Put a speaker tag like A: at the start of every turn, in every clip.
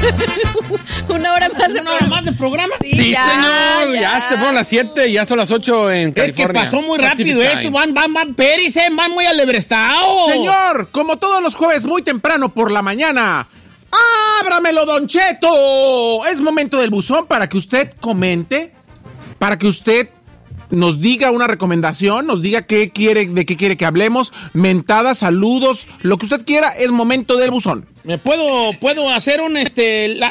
A: Una hora más de
B: ¿Una hora más de programa?
C: Sí, señor. Ya se fueron las 7, ya son las 8 en California.
B: Es que pasó muy rápido
C: Pacific
B: esto.
C: Time.
B: Van, Pérez, van muy alebrestados.
D: Señor, como todos los jueves muy temprano por la mañana, ¡ábramelo, Don Cheto! Es momento del buzón para que usted comente, para que usted nos diga una recomendación, nos diga de qué quiere que hablemos, mentadas, saludos, lo que usted quiera, es momento del buzón.
B: ¿Me puedo hacer un live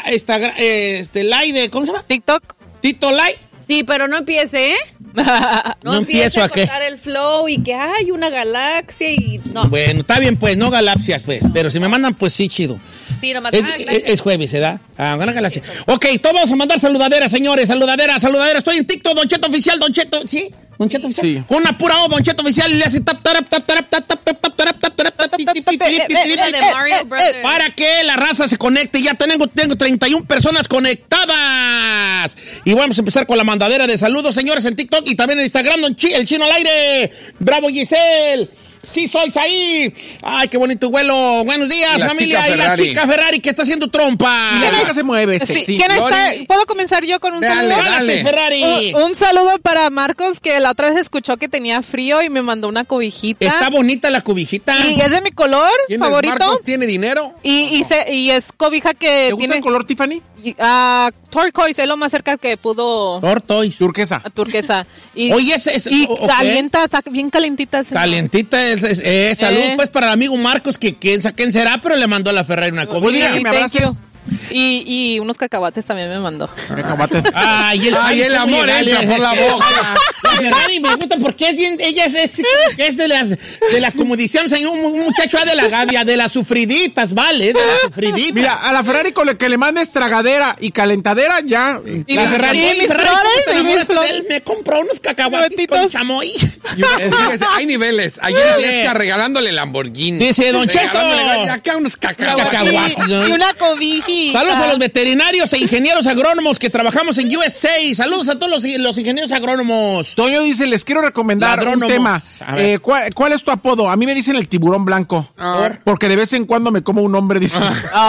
B: de, ¿cómo se llama?
A: TikTok.
B: Tito Live.
A: Sí, pero no empiece, ¿eh?
B: No empiezo
A: a
B: a qué.
A: cortar el flow y que hay una galaxia y no.
B: Bueno, está bien, pues, no galaxias, pues. Pero si me mandan, pues sí, chido.
A: Sí, nomás.
B: Es jueves, ¿verdad? Una galaxia. Ok, todos vamos a mandar saludaderas, señores. Saludadera. Estoy en TikTok, Don Cheto Oficial, Don Cheto. ¿Sí? Don Cheto Oficial.
D: Sí.
B: Con una pura O, Don Cheto Oficial, y le hace tap, tarap, tap, tarap, tap, tap, tap, tarap, tap, tarap, tap,
A: de Mario Brothers.
B: para que la raza se conecte. Ya tengo 31 personas conectadas. Y vamos a empezar con la mandadera de saludos, señores, en TikTok y también en Instagram, el Chino al aire. ¡Bravo, Giselle! Sí, soy ahí. Ay, qué bonito vuelo. Buenos días, familia. Y la chica Ferrari que está haciendo trompa.
D: Y la chica se mueve, sexy.
E: ¿Quién está? ¿Puedo comenzar yo con un saludo?
B: Dale, Ferrari.
E: Un saludo para Marcos, que la otra vez escuchó que tenía frío y me mandó una cobijita.
B: Está bonita la cobijita.
E: Y es de mi color favorito.
C: Marcos tiene dinero.
E: Y es cobija que
D: ¿Te gusta el color, Tiffany?
E: Turquoise, es lo más cerca que pudo.
B: Tortoise.
D: Turquesa.
E: Y,
B: oye,
E: calienta, está bien calentita.
B: Calentita, salud pues para el amigo Marcos, que quién será, pero le mandó a la Ferrari una cobija.
D: que me abraces.
E: Y unos cacahuates también me mandó.
B: Ay, el amor entra por la boca. La Ferrari me gusta porque ella es de las como decían un muchacho de la Gavia, de las sufriditas, ¿vale? De las sufriditas.
D: Mira, a la Ferrari con lo que le mandes tragadera y calentadera, ya.
B: Y la Ferrari,
E: mis flores,
B: me compró unos cacahuates con chamoy.
C: Hay niveles. Ayer Jessica regalándole Lamborghini.
B: Dice Don Cheto.
C: Acá unos cacahuates.
E: Y una cobija.
B: Saludos a los veterinarios e ingenieros agrónomos que trabajamos en USA. Saludos a todos los ingenieros agrónomos.
D: Toño dice, les quiero recomendar un tema. ¿Cuál es tu apodo? A mí me dicen el tiburón blanco. Porque de vez en cuando me como un hombre, dice.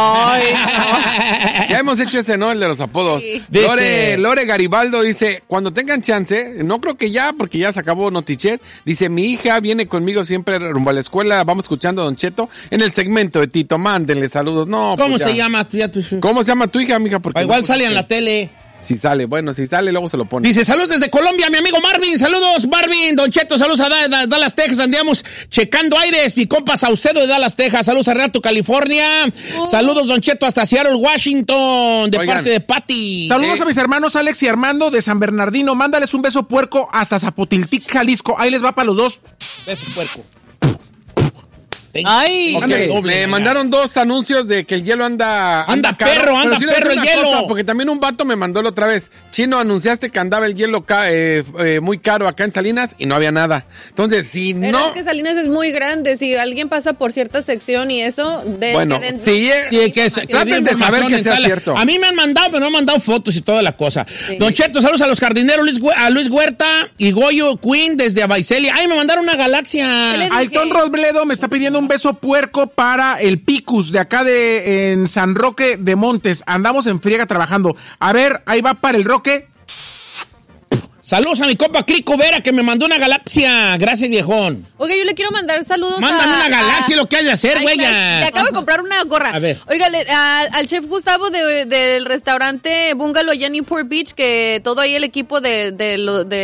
C: Ya hemos hecho ese, ¿no? El de los apodos.
A: Sí.
C: Lore Garibaldo dice, cuando tengan chance, no creo que ya, porque ya se acabó Notichet, dice, mi hija viene conmigo siempre rumbo a la escuela, vamos escuchando a Don Cheto en el segmento de Tito, mándenle saludos. No,
B: ¿Cómo
C: pues
B: se llama?
C: ¿Cómo se llama tu hija, mija? Porque
B: Igual sale en la tele.
C: Si sale, luego se lo pone.
B: Dice, saludos desde Colombia, mi amigo Marvin. Saludos, Marvin. Don Cheto, saludos a Dallas, Texas. Andamos checando aires. Mi compa Saucedo de Dallas, Texas. Saludos a Real California. Saludos, Don Cheto, hasta Seattle, Washington. De parte de Patty.
D: Saludos a mis hermanos Alex y Armando de San Bernardino. Mándales un beso puerco hasta Zapotiltic, Jalisco. Ahí les va para los dos.
B: Beso puerco.
E: Ay,
C: Okay, me mandaron 2 anuncios de que el hielo anda caro,
B: perro, anda
C: pero
B: perro el hielo.
C: Porque también un vato me mandó la otra vez. Chino, anunciaste que andaba el hielo muy caro acá en Salinas y no había nada. Entonces, si
A: Pero
C: no...
A: es que Salinas es muy grande. Si alguien pasa por cierta sección y eso...
C: traten de saber que sea cierto.
B: A mí me han mandado, pero no han mandado fotos y toda la cosa. Sí. Don Cheto, saludos a los jardineros, a Luis Huerta y Goyo Queen desde Abaicelia. Ay, me mandaron una galaxia.
D: Alton Robledo me está pidiendo un beso puerco para el Picus de acá en San Roque de Montes. Andamos en friega trabajando. A ver, ahí va para el Roque.
B: Saludos a mi compa Crico Vera, que me mandó una galaxia. Gracias, viejón.
A: Oiga, yo le quiero mandar saludos
B: Mándame una galaxia, lo que hay de hacer, güey.
A: Le acabo de comprar una gorra.
B: A ver.
A: Oiga, al chef Gustavo del restaurante Bungalow allá en Newport Beach, que todo ahí el equipo de